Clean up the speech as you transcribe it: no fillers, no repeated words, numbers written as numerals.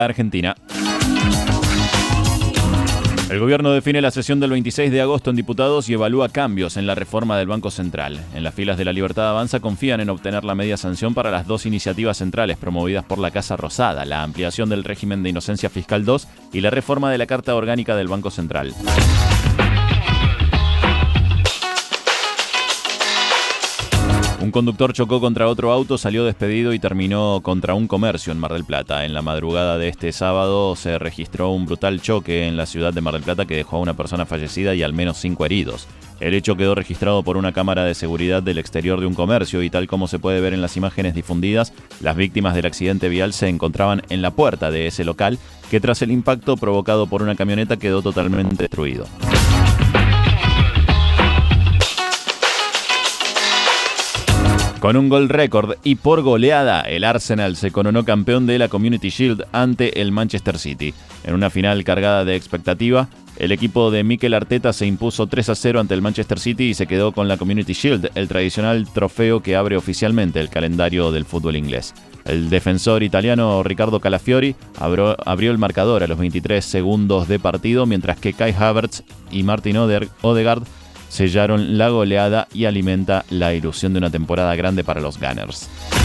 Argentina. El gobierno define la sesión del 26 de agosto en diputados y evalúa cambios en la reforma del Banco Central. En las filas de La Libertad Avanza confían en obtener la media sanción para las dos iniciativas centrales promovidas por la Casa Rosada, la ampliación del régimen de inocencia fiscal 2 y la reforma de la Carta Orgánica del Banco Central. Un conductor chocó contra otro auto, salió despedido y terminó contra un comercio en Mar del Plata. En la madrugada de este sábado se registró un brutal choque en la ciudad de Mar del Plata que dejó a una persona fallecida y al menos 5 heridos. El hecho quedó registrado por una cámara de seguridad del exterior de un comercio y tal como se puede ver en las imágenes difundidas, las víctimas del accidente vial se encontraban en la puerta de ese local que tras el impacto provocado por una camioneta quedó totalmente destruido. Con un gol récord y por goleada, el Arsenal se coronó campeón de la Community Shield ante el Manchester City. En una final cargada de expectativa, el equipo de Mikel Arteta se impuso 3-0 ante el Manchester City y se quedó con la Community Shield, el tradicional trofeo que abre oficialmente el calendario del fútbol inglés. El defensor italiano Riccardo Calafiori abrió el marcador a los 23 segundos de partido, mientras que Kai Havertz y Martin Odegaard sellaron la goleada y alimenta la ilusión de una temporada grande para los Gunners.